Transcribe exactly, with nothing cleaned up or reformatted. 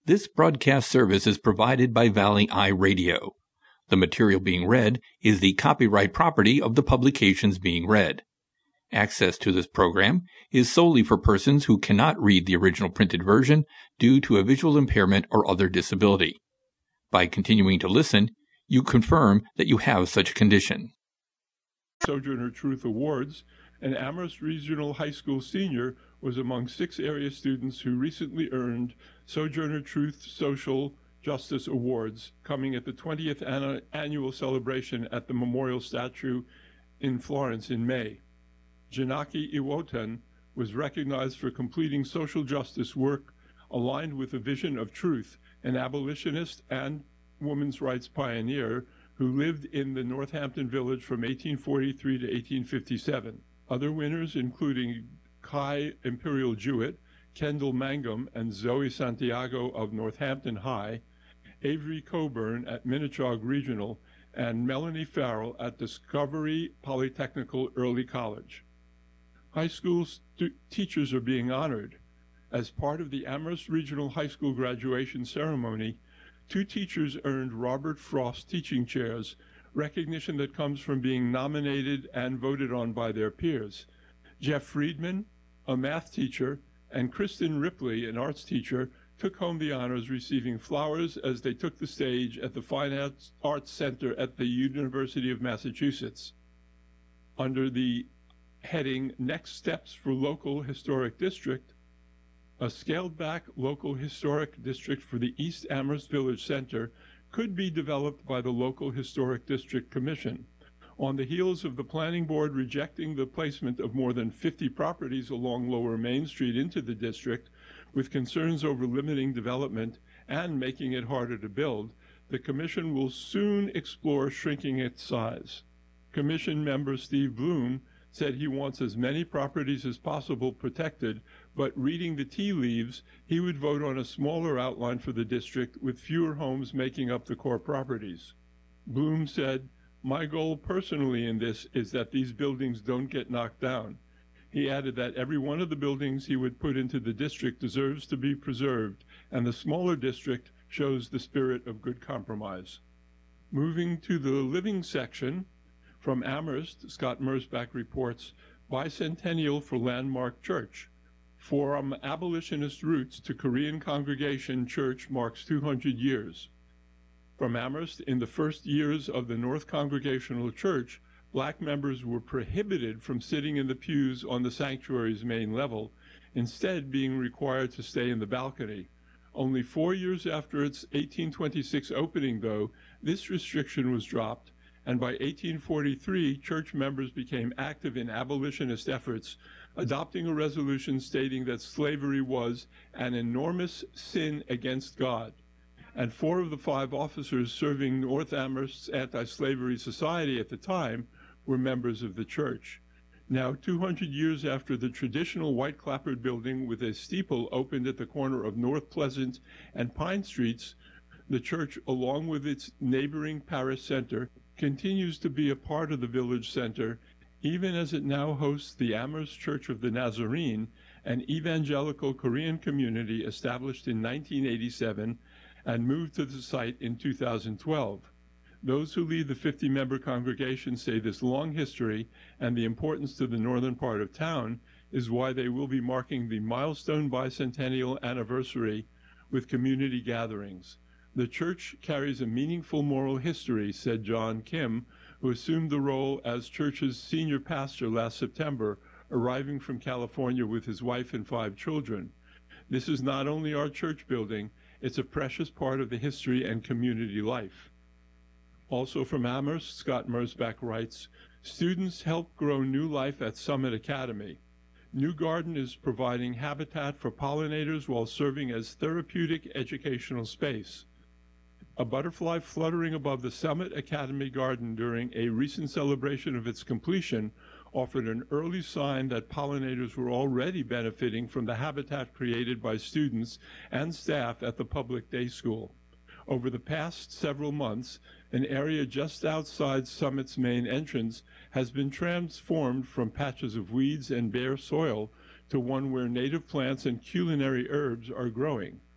This broadcast service is provided by Valley Eye Radio. The material being read is the copyright property of the publications being read. Access to this program is solely for persons who cannot read the original printed version due to a visual impairment or other disability. By continuing to listen, you confirm that you have such a condition. Sojourner Truth Awards, an Amherst Regional High School senior was among six area students who recently earned Sojourner Truth Social Justice Awards, coming at the twentieth an- annual celebration at the Memorial Statue in Florence in May. Janaki Iwotan was recognized for completing social justice work aligned with the vision of Truth, an abolitionist and women's rights pioneer who lived in the Northampton Village from eighteen forty-three to eighteen fifty-seven. Other winners, including Kai Imperial Jewett, Kendall Mangum, and Zoe Santiago of Northampton High, Avery Coburn at Minnechaug Regional, and Melanie Farrell at Discovery Polytechnical Early College. High school stu- teachers are being honored. As part of the Amherst Regional High School graduation ceremony, two teachers earned Robert Frost teaching chairs, recognition that comes from being nominated and voted on by their peers. Jeff Friedman, a math teacher, and Kristen Ripley, an arts teacher, took home the honors, receiving flowers as they took the stage at the Fine Arts, Arts Center at the University of Massachusetts. Under the heading Next Steps for Local Historic District, a scaled-back local historic district for the East Amherst Village Center could be developed by the local Historic District Commission. On the heels of the Planning Board rejecting the placement of more than fifty properties along Lower Main Street into the district, with concerns over limiting development and making it harder to build, the Commission will soon explore shrinking its size. Commission member Steve Bloom said he wants as many properties as possible protected, but reading the tea leaves, he would vote on a smaller outline for the district with fewer homes making up the core properties. Bloom said, "My goal personally in this is that these buildings don't get knocked down." He added that every one of the buildings he would put into the district deserves to be preserved, and the smaller district shows the spirit of good compromise. Moving to the living section, from Amherst, Scott Mersbach reports, Bicentennial for Landmark Church. From abolitionist roots to Korean Congregation Church marks two hundred years. From Amherst, in the first years of the North Congregational Church, black members were prohibited from sitting in the pews on the sanctuary's main level, instead being required to stay in the balcony. Only four years after its eighteen twenty-six opening, though, this restriction was dropped, and by eighteen forty-three, church members became active in abolitionist efforts, adopting a resolution stating that slavery was an enormous sin against God. And four of the five officers serving North Amherst's Anti-Slavery Society at the time were members of the church. Now, two hundred years after the traditional white-clappered building with a steeple opened at the corner of North Pleasant and Pine Streets, the church, along with its neighboring parish center, continues to be a part of the village center, even as it now hosts the Amherst Church of the Nazarene, an evangelical Korean community established in nineteen eighty-seven and moved to the site in two thousand twelve. Those who lead the fifty-member congregation say this long history and the importance to the northern part of town is why they will be marking the milestone bicentennial anniversary with community gatherings. The church carries a meaningful moral history, said John Kim, who assumed the role as church's senior pastor last September, arriving from California with his wife and five children. This is not only our church building, it's a precious part of the history and community life. Also from Amherst, Scott Mersbach writes, students help grow new life at Summit Academy. New Garden is providing habitat for pollinators while serving as therapeutic educational space. A butterfly fluttering above the Summit Academy garden during a recent celebration of its completion offered an early sign that pollinators were already benefiting from the habitat created by students and staff at the public day school. Over the past several months, an area just outside Summit's main entrance has been transformed from patches of weeds and bare soil to one where native plants and culinary herbs are growing.